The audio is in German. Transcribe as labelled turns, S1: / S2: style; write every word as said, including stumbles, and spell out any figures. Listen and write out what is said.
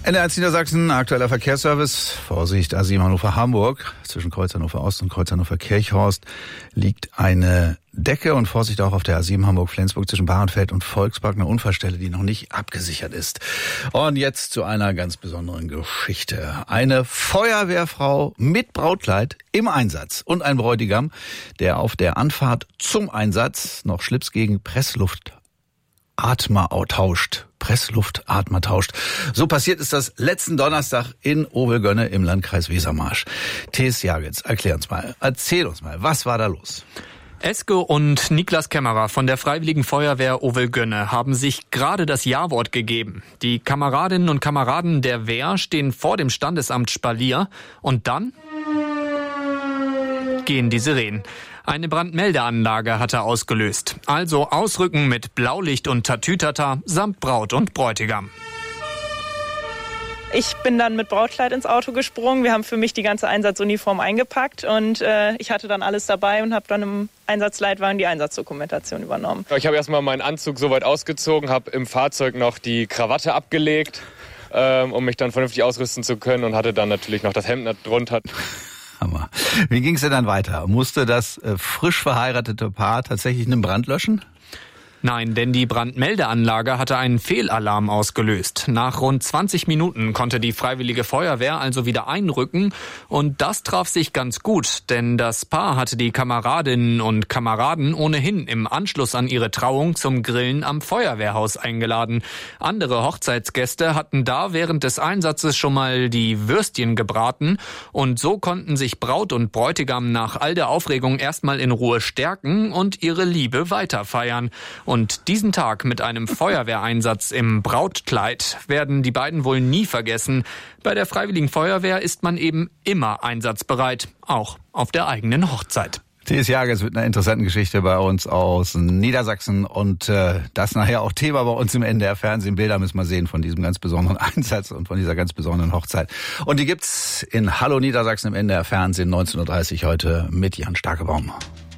S1: N D R eins Niedersachsen, aktueller Verkehrsservice. Vorsicht, A sieben Hannover-Hamburg. Zwischen Kreuz Hannover-Ost und Kreuz Hannover-Kirchhorst liegt eine Decke und Vorsicht auch auf der A sieben Hamburg-Flensburg zwischen Bahrenfeld und Volkspark, eine Unfallstelle, die noch nicht abgesichert ist. Und jetzt zu einer ganz besonderen Geschichte. Eine Feuerwehrfrau mit Brautkleid im Einsatz und ein Bräutigam, der auf der Anfahrt zum Einsatz noch Schlips gegen Pressluftatmer tauscht. Pressluftatmer tauscht. So passiert ist das letzten Donnerstag in Ovelgönne im Landkreis Wesermarsch. Thees Jagels, erklär uns mal, erzähl uns mal, was war da los?
S2: Eske und Niklas Kämmerer von der Freiwilligen Feuerwehr Ovelgönne haben sich gerade das Ja-Wort gegeben. Die Kameradinnen und Kameraden der Wehr stehen vor dem Standesamt Spalier und dann gehen die Sirenen. Eine Brandmeldeanlage hat er ausgelöst. Also ausrücken mit Blaulicht und Tatütata samt Braut und Bräutigam.
S3: Ich bin dann mit Brautkleid ins Auto gesprungen. Wir haben für mich die ganze Einsatzuniform eingepackt und äh, ich hatte dann alles dabei und habe dann im Einsatzleitwagen die Einsatzdokumentation übernommen.
S4: Ich habe erstmal meinen Anzug soweit ausgezogen, habe im Fahrzeug noch die Krawatte abgelegt, ähm, um mich dann vernünftig ausrüsten zu können und hatte dann natürlich noch das Hemd drunter.
S1: Hammer. Wie ging es denn dann weiter? Musste das äh, frisch verheiratete Paar tatsächlich einen Brand löschen?
S2: Nein, denn die Brandmeldeanlage hatte einen Fehlalarm ausgelöst. Nach rund zwanzig Minuten konnte die Freiwillige Feuerwehr also wieder einrücken und das traf sich ganz gut, denn das Paar hatte die Kameradinnen und Kameraden ohnehin im Anschluss an ihre Trauung zum Grillen am Feuerwehrhaus eingeladen. Andere Hochzeitsgäste hatten da während des Einsatzes schon mal die Würstchen gebraten und so konnten sich Braut und Bräutigam nach all der Aufregung erstmal in Ruhe stärken und ihre Liebe weiterfeiern. Und diesen Tag mit einem Feuerwehreinsatz im Brautkleid werden die beiden wohl nie vergessen. Bei der Freiwilligen Feuerwehr ist man eben immer einsatzbereit, auch auf der eigenen Hochzeit.
S1: Thees Jagels mit einer interessanten Geschichte bei uns aus Niedersachsen und äh, das nachher auch Thema bei uns im N D R Fernsehen. Bilder müssen wir sehen von diesem ganz besonderen Einsatz und von dieser ganz besonderen Hochzeit. Und die gibt's in Hallo Niedersachsen im N D R Fernsehen neunzehn Uhr dreißig heute mit Jan Starkebaum.